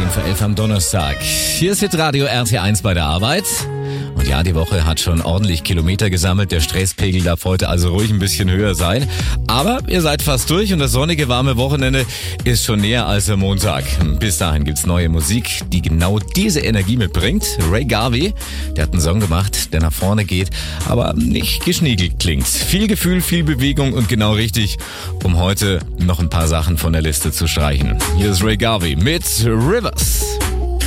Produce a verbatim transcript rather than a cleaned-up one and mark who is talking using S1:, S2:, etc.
S1: vor elf am Donnerstag. Hier ist Hitradio R T eins bei der Arbeit. Und ja, die Woche hat schon ordentlich Kilometer gesammelt. Der Stresspegel darf heute also ruhig ein bisschen höher sein. Aber ihr seid fast durch und das sonnige, warme Wochenende ist schon näher als am Montag. Bis dahin gibt's neue Musik, die genau diese Energie mitbringt. Ray Garvey, der hat einen Song gemacht, der nach vorne geht, aber nicht geschniegelt klingt. Viel Gefühl, viel Bewegung und genau richtig, um heute noch ein paar Sachen von der Liste zu streichen. Hier ist Ray Garvey mit Rivers.